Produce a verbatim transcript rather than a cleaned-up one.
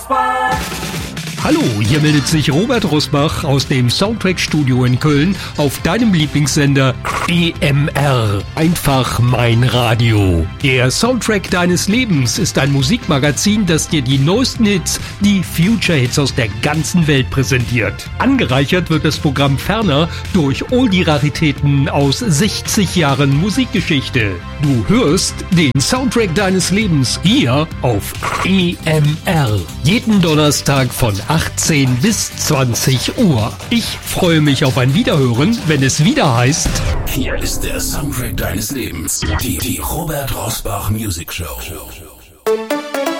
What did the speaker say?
Rosbach. Hallo, hier meldet sich Robert Rosbach aus dem Soundtrack-Studio in Köln auf deinem Lieblingssender E M R. Einfach mein Radio. Der Soundtrack deines Lebens ist ein Musikmagazin, das dir die neuesten Hits, die Future-Hits aus der ganzen Welt präsentiert. Angereichert wird das Programm ferner durch Oldie-Raritäten aus sechzig Jahren Musikgeschichte. Du hörst den Soundtrack deines Lebens hier auf E M R. Jeden Donnerstag von achtzehn bis zwanzig Uhr. Ich freue mich auf ein Wiederhören, wenn es wieder heißt... Hier ist der Soundtrack deines Lebens. Die, die Robert Rosbach Music Show.